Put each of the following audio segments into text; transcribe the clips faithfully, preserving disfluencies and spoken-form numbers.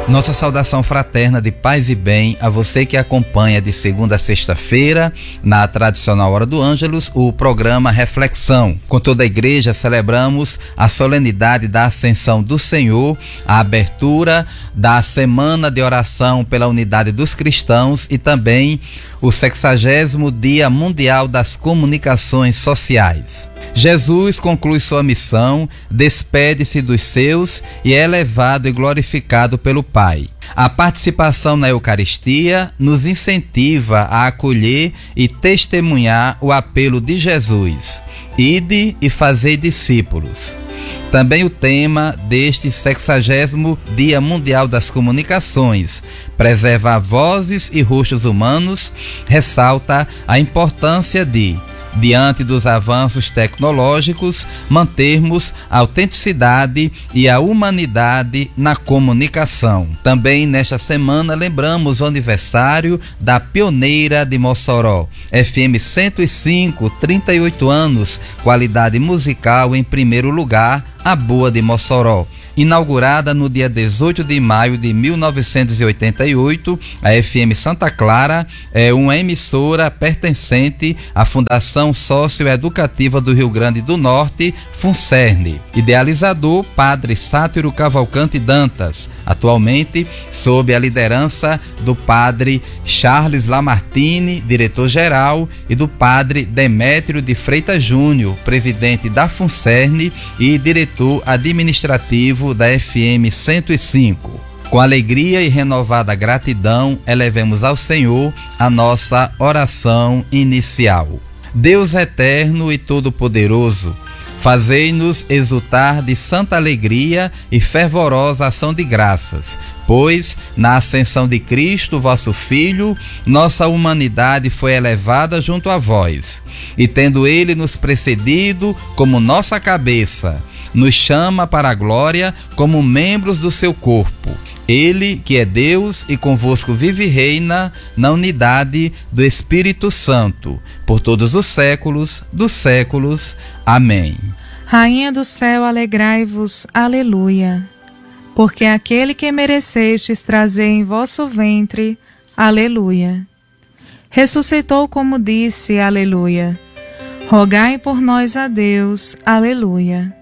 Nossa saudação fraterna de paz e bem a você que acompanha de segunda a sexta-feira, na tradicional Hora do Ângelus, o programa Reflexão. Com toda a igreja celebramos a solenidade da Ascensão do Senhor, a abertura da Semana de Oração pela Unidade dos Cristãos e também o sexagésimo Dia Mundial das Comunicações Sociais. Jesus conclui sua missão, despede-se dos seus e é elevado e glorificado pelo Pai. A participação na Eucaristia nos incentiva a acolher e testemunhar o apelo de Jesus: ide e fazei discípulos. Também o tema deste sexagésimo Dia Mundial das Comunicações, preservar vozes e rostos humanos, ressalta a importância de, diante dos avanços tecnológicos, mantermos a autenticidade e a humanidade na comunicação. Também nesta semana lembramos o aniversário da pioneira de Mossoró, F M cento e cinco, trinta e oito anos, qualidade musical em primeiro lugar, a Boa de Mossoró. Inaugurada no dia dezoito de maio de mil novecentos e oitenta e oito, a F M Santa Clara é uma emissora pertencente à Fundação Socioeducativa do Rio Grande do Norte, FUNCERN. Idealizador, Padre Sátiro Cavalcante Dantas, atualmente sob a liderança do Padre Charles Lamartine, diretor-geral, e do Padre Demétrio de Freitas Júnior, presidente da FUNCERN e diretor administrativo da F M cento e cinco. Com alegria e renovada gratidão, elevemos ao Senhor a nossa oração inicial. Deus eterno e todo-poderoso, fazei-nos exultar de santa alegria e fervorosa ação de graças, pois, na ascensão de Cristo, vosso Filho, nossa humanidade foi elevada junto a vós, e tendo Ele nos precedido como nossa cabeça, nos chama para a glória como membros do seu corpo. Ele, que é Deus e convosco vive e reina na unidade do Espírito Santo, por todos os séculos dos séculos. Amém. Rainha do céu, alegrai-vos, aleluia. Porque aquele que merecestes trazer em vosso ventre, aleluia. Ressuscitou como disse, aleluia. Rogai por nós a Deus, aleluia.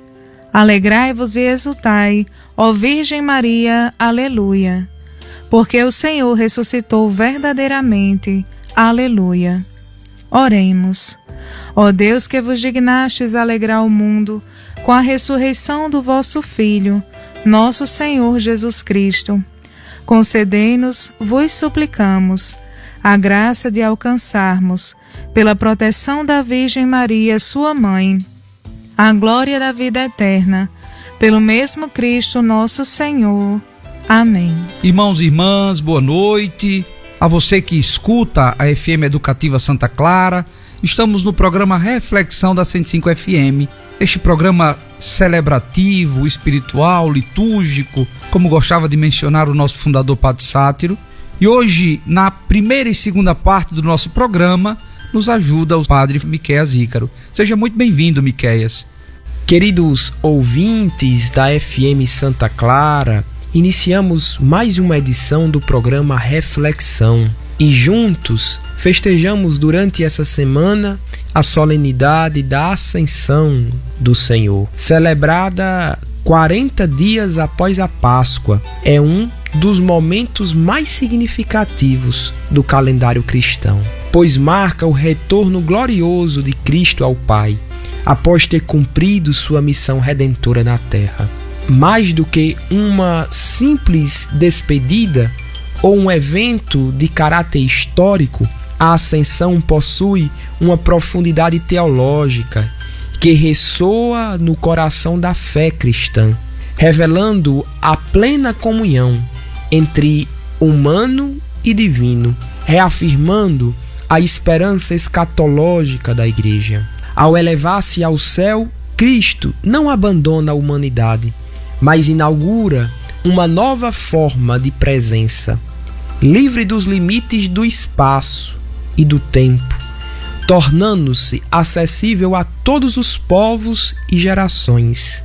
Alegrai-vos e exultai, ó Virgem Maria, aleluia. Porque o Senhor ressuscitou verdadeiramente, aleluia. Oremos. Ó Deus, que vos dignastes alegrar o mundo com a ressurreição do vosso Filho, nosso Senhor Jesus Cristo, concedei-nos, vos suplicamos, a graça de alcançarmos, pela proteção da Virgem Maria, sua mãe, a glória da vida eterna, pelo mesmo Cristo nosso Senhor. Amém. Irmãos e irmãs, boa noite. A você que escuta a F M Educativa Santa Clara, estamos no programa Reflexão da cento e cinco F M. Este programa celebrativo, espiritual, litúrgico, como gostava de mencionar o nosso fundador Padre Sátiro. E hoje, na primeira e segunda parte do nosso programa, nos ajuda o Padre Miqueias Ícaro. Seja muito bem-vindo, Miqueias. Queridos ouvintes da F M Santa Clara, iniciamos mais uma edição do programa Reflexão e juntos festejamos durante essa semana a solenidade da Ascensão do Senhor, celebrada quarenta dias após a Páscoa. É um dos momentos mais significativos do calendário cristão, pois marca o retorno glorioso de Cristo ao Pai, após ter cumprido sua missão redentora na terra. Mais do que uma simples despedida ou um evento de caráter histórico, a Ascensão possui uma profundidade teológica que ressoa no coração da fé cristã, revelando a plena comunhão entre humano e divino, reafirmando a esperança escatológica da Igreja. Ao elevar-se ao céu, Cristo não abandona a humanidade, mas inaugura uma nova forma de presença, livre dos limites do espaço e do tempo, tornando-se acessível a todos os povos e gerações.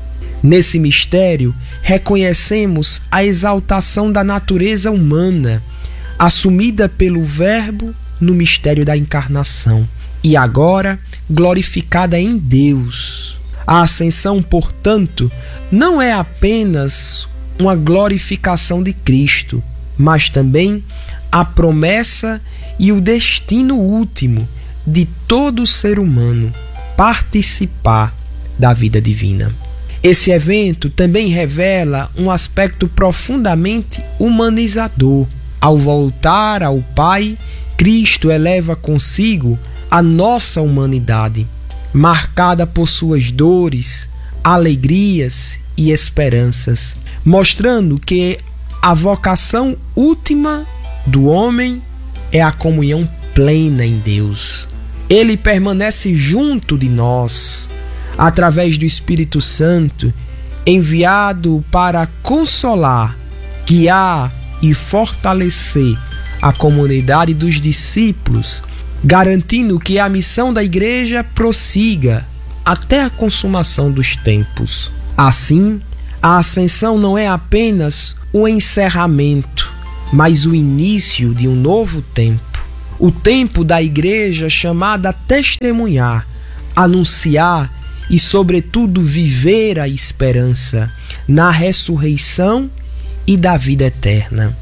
Nesse mistério, reconhecemos a exaltação da natureza humana, assumida pelo Verbo no mistério da encarnação, e agora glorificada em Deus. A ascensão, portanto, não é apenas uma glorificação de Cristo, mas também a promessa e o destino último de todo ser humano participar da vida divina. Esse evento também revela um aspecto profundamente humanizador. Ao voltar ao Pai, Cristo eleva consigo a nossa humanidade, marcada por suas dores, alegrias e esperanças, mostrando que a vocação última do homem é a comunhão plena em Deus. Ele permanece junto de nós, através do Espírito Santo, enviado para consolar, guiar e fortalecer a comunidade dos discípulos, garantindo que a missão da igreja prossiga até a consumação dos tempos. Assim, a ascensão não é apenas o encerramento, mas o início de um novo tempo. O tempo da igreja chamada a testemunhar, anunciar e, sobretudo, viver a esperança na ressurreição e da vida eterna.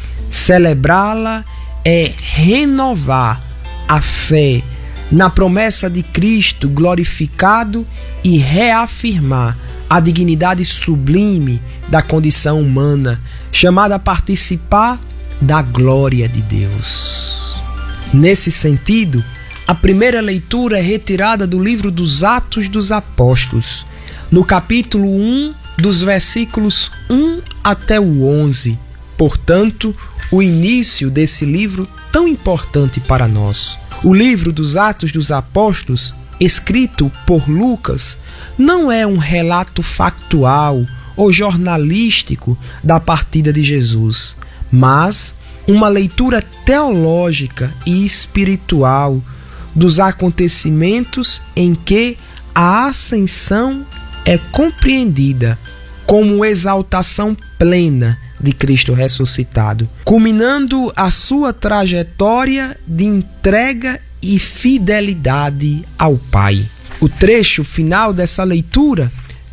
Celebrá-la é renovar a fé na promessa de Cristo glorificado e reafirmar a dignidade sublime da condição humana, chamada a participar da glória de Deus. Nesse sentido, a primeira leitura é retirada do livro dos Atos dos Apóstolos, no capítulo um, dos versículos um até o onze. Portanto, o início desse livro tão importante para nós. O livro dos Atos dos Apóstolos, escrito por Lucas, não é um relato factual ou jornalístico da partida de Jesus, mas uma leitura teológica e espiritual dos acontecimentos em que a ascensão é compreendida como exaltação plena de Cristo ressuscitado, culminando a sua trajetória de entrega e fidelidade ao Pai. O trecho final dessa leitura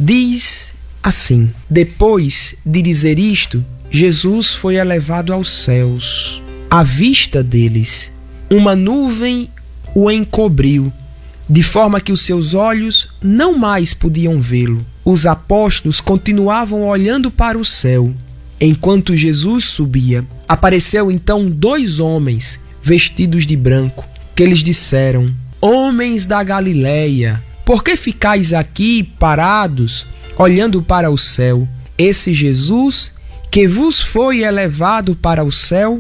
diz assim: depois de dizer isto, Jesus foi elevado aos céus. À vista deles, uma nuvem o encobriu, de forma que os seus olhos não mais podiam vê-lo. Os apóstolos continuavam olhando para o céu. Enquanto Jesus subia, apareceu então dois homens vestidos de branco, que lhes disseram: homens da Galileia, por que ficais aqui parados, olhando para o céu? Esse Jesus que vos foi elevado para o céu,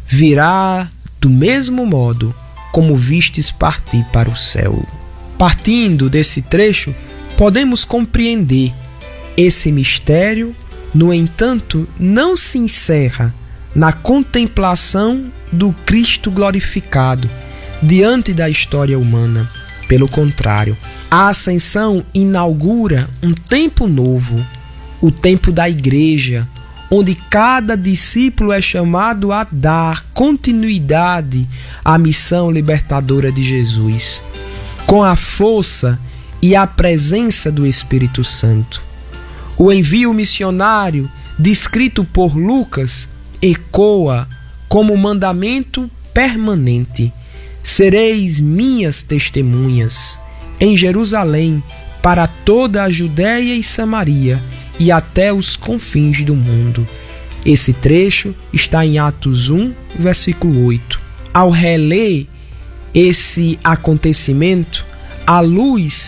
virá do mesmo modo como vistes partir para o céu. Partindo desse trecho, podemos compreender esse mistério. No entanto, não se encerra na contemplação do Cristo glorificado diante da história humana. Pelo contrário, a ascensão inaugura um tempo novo, o tempo da igreja, onde cada discípulo é chamado a dar continuidade à missão libertadora de Jesus, com a força e a presença do Espírito Santo. O envio missionário, descrito por Lucas, ecoa como mandamento permanente: sereis minhas testemunhas em Jerusalém, para toda a Judéia e Samaria e até os confins do mundo. Esse trecho está em Atos um, versículo oito. Ao reler esse acontecimento, à luz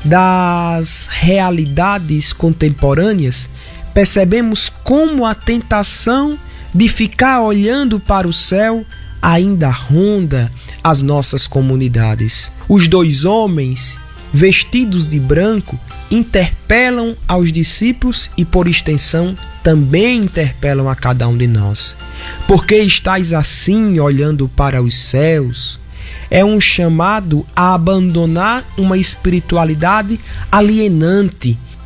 das realidades contemporâneas, percebemos como a tentação de ficar olhando para o céu ainda ronda as nossas comunidades. Os dois homens, vestidos de branco, interpelam aos discípulos e, por extensão, também interpelam a cada um de nós. Por que estáis assim olhando para os céus? É um chamado a abandonar uma espiritualidade alienante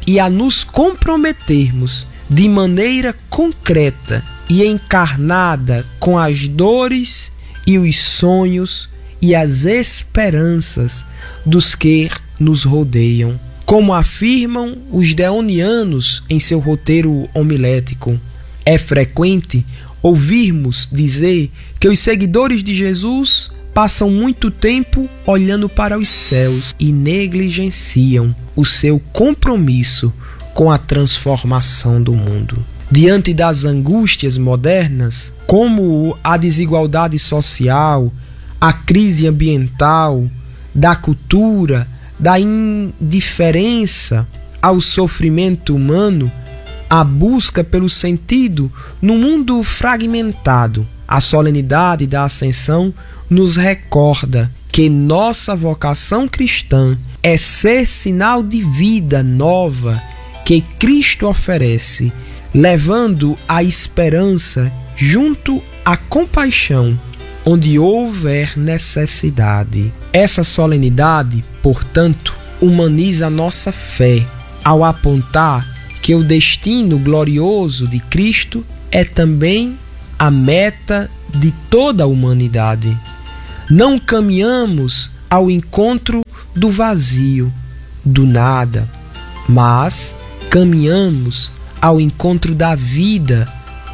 e a nos comprometermos de maneira concreta e encarnada com as dores e os sonhos e as esperanças dos que nos rodeiam. Como afirmam os deonianos em seu roteiro homilético, é frequente ouvirmos dizer que os seguidores de Jesus passam muito tempo olhando para os céus e negligenciam o seu compromisso com a transformação do mundo. Diante das angústias modernas, como a desigualdade social, a crise ambiental, da cultura, da indiferença ao sofrimento humano, a busca pelo sentido no mundo fragmentado, a solenidade da Ascensão nos recorda que nossa vocação cristã é ser sinal de vida nova que Cristo oferece, levando a esperança junto à compaixão onde houver necessidade. Essa solenidade, portanto, humaniza nossa fé ao apontar que o destino glorioso de Cristo é também a meta de toda a humanidade. Não caminhamos ao encontro do vazio, do nada, mas caminhamos ao encontro da vida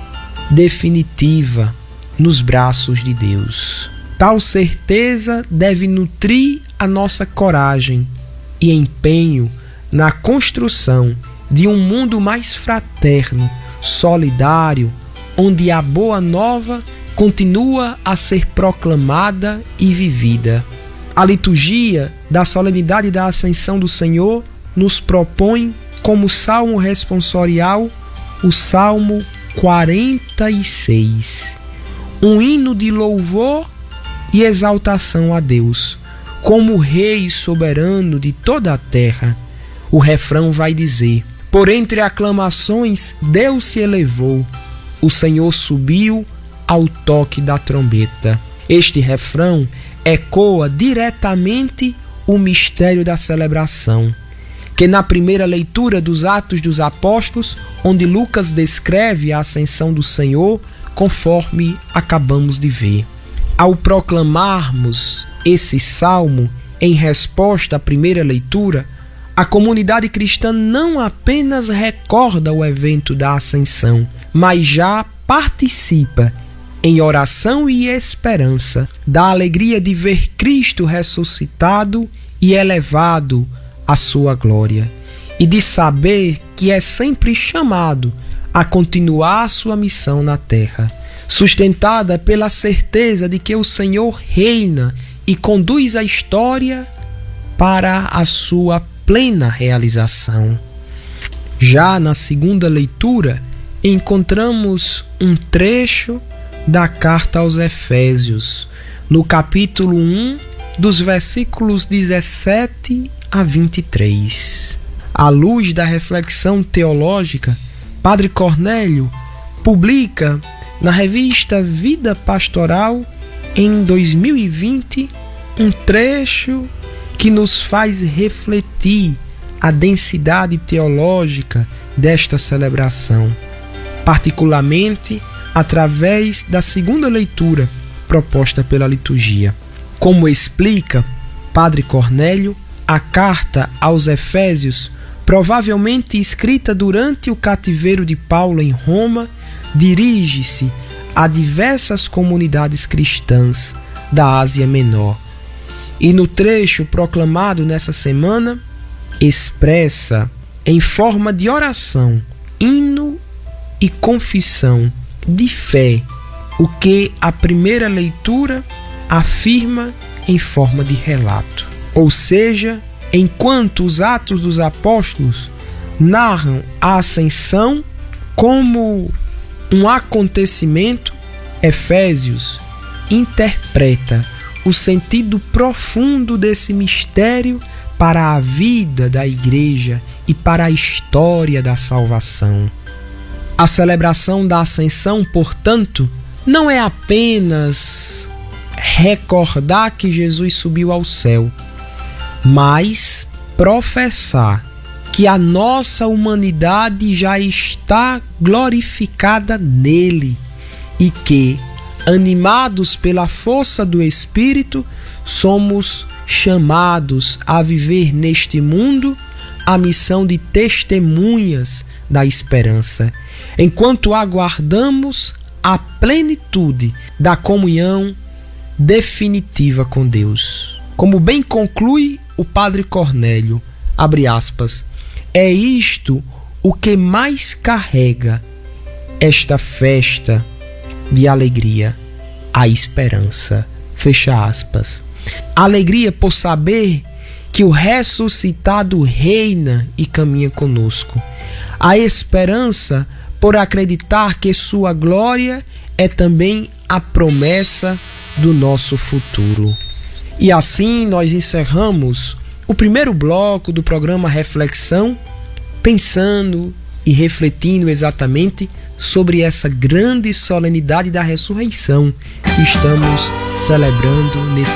definitiva nos braços de Deus. Tal certeza deve nutrir a nossa coragem e empenho na construção de um mundo mais fraterno, solidário, onde a boa nova continua a ser proclamada e vivida. A liturgia da solenidade da Ascensão do Senhor nos propõe como salmo responsorial o Salmo quarenta e seis, um hino de louvor e exaltação a Deus, como Rei soberano de toda a terra. O refrão vai dizer: por entre aclamações Deus se elevou, o Senhor subiu ao toque da trombeta. Este refrão ecoa diretamente o mistério da celebração, que na primeira leitura dos Atos dos Apóstolos, onde Lucas descreve a ascensão do Senhor, conforme acabamos de ver. Ao proclamarmos esse salmo em resposta à primeira leitura, a comunidade cristã não apenas recorda o evento da ascensão, mas já participa em oração e esperança da alegria de ver Cristo ressuscitado e elevado à sua glória, e de saber que é sempre chamado a continuar sua missão na terra, sustentada pela certeza de que o Senhor reina e conduz a história para a sua plena realização. Já na segunda leitura, encontramos um trecho da carta aos Efésios, no capítulo um, dos versículos dezessete a vinte e três. À luz da reflexão teológica, Padre Cornélio publica na revista Vida Pastoral, em dois mil e vinte, um trecho que nos faz refletir a densidade teológica desta celebração, particularmente através da segunda leitura proposta pela liturgia. Como explica Padre Cornélio, a carta aos Efésios, provavelmente escrita durante o cativeiro de Paulo em Roma, dirige-se a diversas comunidades cristãs da Ásia Menor. E no trecho proclamado nessa semana, expressa em forma de oração, hino e confissão de fé o que a primeira leitura afirma em forma de relato. Ou seja, enquanto os Atos dos Apóstolos narram a ascensão como um acontecimento, Efésios interpreta o sentido profundo desse mistério para a vida da Igreja e para a história da salvação. A celebração da Ascensão, portanto, não é apenas recordar que Jesus subiu ao céu, mas professar que a nossa humanidade já está glorificada nele e que, animados pela força do Espírito, somos chamados a viver neste mundo a missão de testemunhas da esperança, enquanto aguardamos a plenitude da comunhão definitiva com Deus. Como bem conclui o Padre Cornélio, abre aspas, é isto o que mais carrega esta festa de alegria, a esperança, fecha aspas. Alegria por saber que o ressuscitado reina e caminha conosco. A esperança por acreditar que sua glória é também a promessa do nosso futuro. E assim nós encerramos o primeiro bloco do programa Reflexão, pensando e refletindo exatamente sobre essa grande solenidade da ressurreição que estamos celebrando nesse